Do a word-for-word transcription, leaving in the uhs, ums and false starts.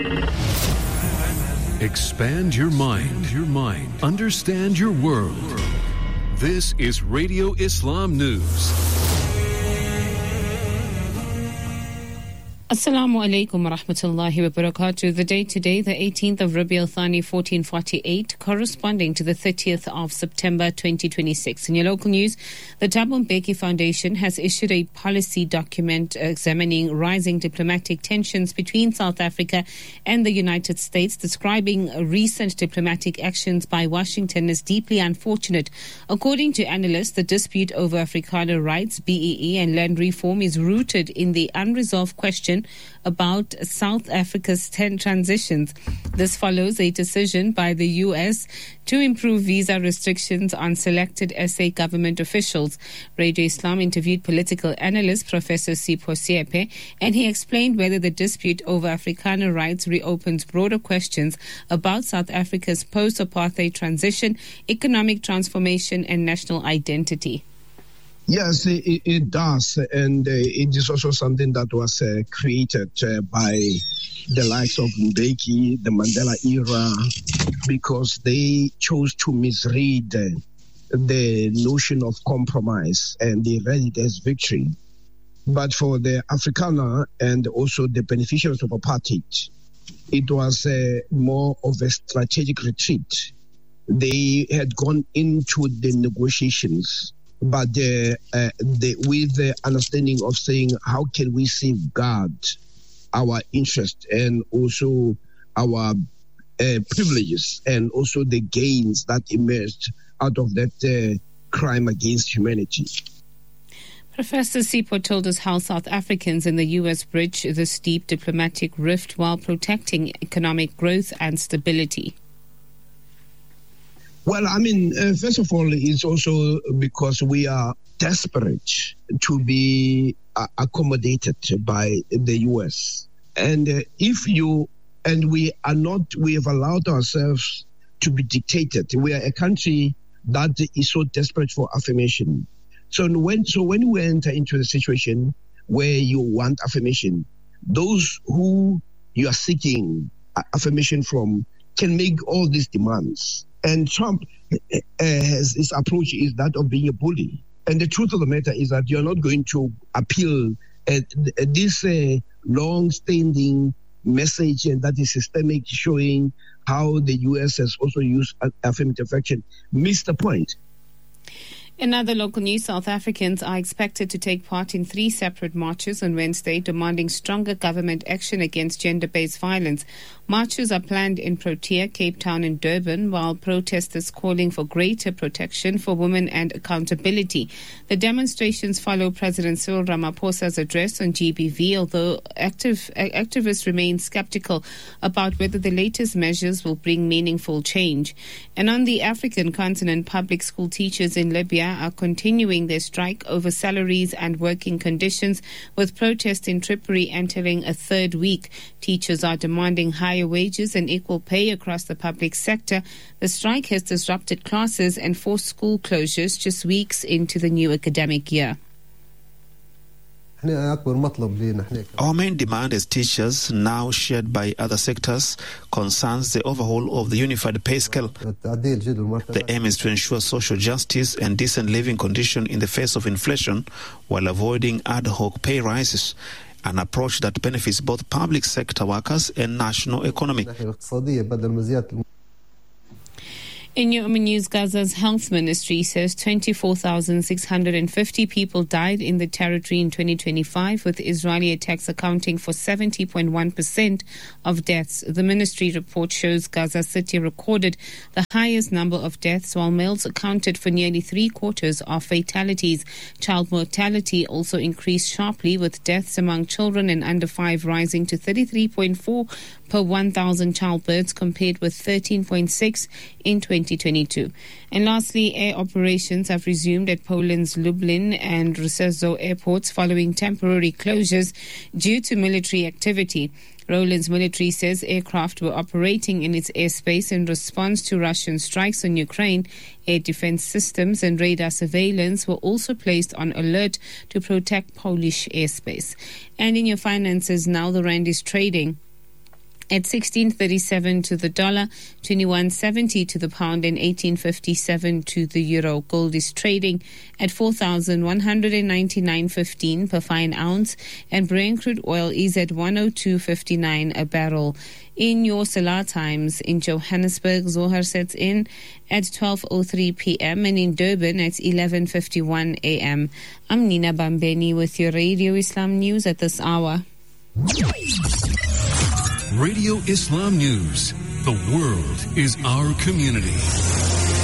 Expand your mind, your mind. Understand your world. This is Radio Islam News. Assalamu alaikum wa rahmatullahi wa barakatuh. The date today, the eighteenth of Rabiul Thani fourteen forty-eight, corresponding to the thirtieth of September twenty twenty-six. In your local news, the Thabo Mbeki Foundation has issued a policy document examining rising diplomatic tensions between South Africa and the United States, describing recent diplomatic actions by Washington as deeply unfortunate. According to analysts, the dispute over Afrikaner rights, B E E, and land reform is rooted in the unresolved question about South Africa's ten transitions. This follows a decision by the U S to improve visa restrictions on selected S A government officials. Radio Islam interviewed political analyst Professor Sipho Siepe, and he explained whether the dispute over Afrikaner rights reopens broader questions about South Africa's post-apartheid transition, economic transformation, and national identity. Yes, it, it does, and uh, it is also something that was uh, created uh, by the likes of Mbeki, the Mandela era, because they chose to misread uh, the notion of compromise, and they read it as victory. But for the Afrikaner and also the beneficiaries of apartheid, it was uh, more of a strategic retreat. They had gone into the negotiations, but uh, uh, the, with the understanding of saying, how can we safeguard our interest and also our uh, privileges and also the gains that emerged out of that uh, crime against humanity. Professor Sipho told us how South Africans in the U S bridge the steep diplomatic rift while protecting economic growth and stability. Well, I mean, uh, first of all, it's also because we are desperate to be uh, accommodated by the U S. And uh, if you, and we are not, we have allowed ourselves to be dictated. We are a country that is so desperate for affirmation. So when, so when we enter into a situation where you want affirmation, those who you are seeking affirmation from can make all these demands. And Trump uh, has his approach is that of being a bully. And the truth of the matter is that you're not going to appeal at this uh, long-standing message and that is systemic, showing how the U S has also used affirmative action. Missed the point. In other local news, South Africans are expected to take part in three separate marches on Wednesday, demanding stronger government action against gender-based violence. Marches are planned in Protea, Cape Town and Durban, while protesters calling for greater protection for women and accountability. The demonstrations follow President Cyril Ramaphosa's address on G B V, although active, activists remain skeptical about whether the latest measures will bring meaningful change. And on the African continent, public school teachers in Libya are continuing their strike over salaries and working conditions, with protests in Tripoli entering a third week. Teachers are demanding higher wages and equal pay across the public sector. The strike has disrupted classes and forced school closures just weeks into the new academic year. Our main demand as teachers, now shared by other sectors, concerns the overhaul of the unified pay scale. The aim is to ensure social justice and decent living conditions in the face of inflation while avoiding ad hoc pay rises, an approach that benefits both public sector workers and national economy. In your news, Gaza's health ministry says twenty-four thousand six hundred fifty people died in the territory in twenty twenty-five, with Israeli attacks accounting for seventy point one percent of deaths. The ministry report shows Gaza City recorded the highest number of deaths, while males accounted for nearly three quarters of fatalities. Child mortality also increased sharply, with deaths among children and under five rising to thirty-three point four per one thousand childbirths, compared with thirteen point six in twenty twenty-two. And lastly, air operations have resumed at Poland's Lublin and Rzeszów airports following temporary closures due to military activity. Poland's military says aircraft were operating in its airspace in response to Russian strikes on Ukraine. Air defense systems and radar surveillance were also placed on alert to protect Polish airspace. And in your finances now, the rand is trading at sixteen thirty-seven to the dollar, twenty-one seventy to the pound, and eighteen fifty-seven to the euro. Gold is trading at four thousand one hundred ninety-nine fifteen per fine ounce, and Brent crude oil is at one oh two fifty-nine a barrel. In your Salah times, in Johannesburg, Zohar sets in at twelve oh three p.m. and in Durban at eleven fifty-one a.m. I'm Nina Bambeni with your Radio Islam News at this hour. Radio Islam News. The world is our community.